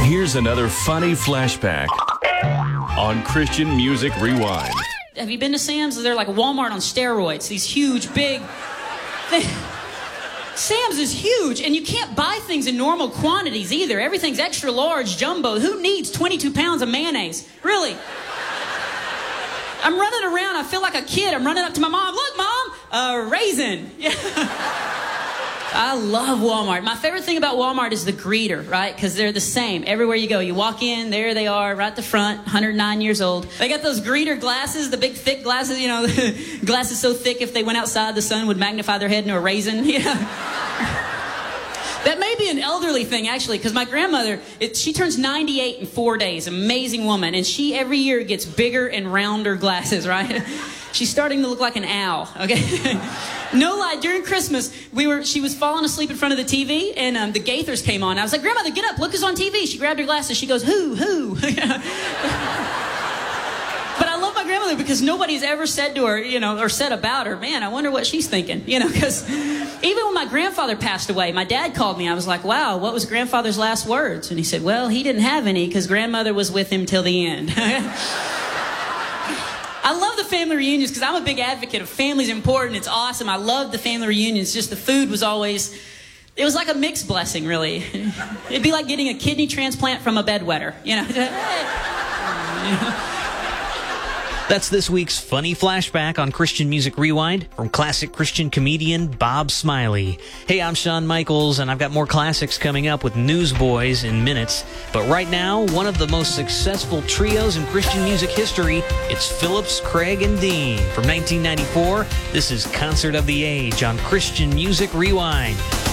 Here's another funny flashback on Christian Music Rewind. Have you been to Sam's? They're like Walmart on steroids. These huge, big things. Sam's is huge, and you can't buy things in normal quantities either. Everything's extra large, jumbo. Who needs 22 pounds of mayonnaise? Really? I'm running around. I feel like a kid. I'm running up to my mom. Look, Mom, a raisin. Yeah. I love Walmart. My favorite thing about Walmart is the greeter, right? Because they're the same. Everywhere you go, you walk in, there they are, right at the front, 109 years old. They got those greeter glasses, the big thick glasses, you know, glasses so thick if they went outside, the sun would magnify their head into a raisin. Yeah. That may be an elderly thing, actually, because my grandmother, she turns 98 in 4 days. Amazing woman. And she, every year, gets bigger and rounder glasses, right? She's starting to look like an owl, okay? No lie, during Christmas, she was falling asleep in front of the TV, and the Gaithers came on. I was like, Grandmother, get up, look who's on TV. She grabbed her glasses. She goes, who? But I love my grandmother because nobody's ever said to her, you know, or said about her, man, I wonder what she's thinking, you know, because even when my grandfather passed away, my dad called me. I was like, wow, what was grandfather's last words? And he said, well, he didn't have any because grandmother was with him till the end. I love the family reunions because I'm a big advocate of family's important. It's awesome. I love the family reunions. Just the food was always, it was like a mixed blessing, really. It'd be like getting a kidney transplant from a bedwetter, you know. That's this week's funny flashback on Christian Music Rewind from classic Christian comedian Bob Smiley. Hey, I'm Shawn Michaels, and I've got more classics coming up with Newsboys in minutes. But right now, one of the most successful trios in Christian music history, it's Phillips, Craig, and Dean. From 1994, this is Concert of the Age on Christian Music Rewind.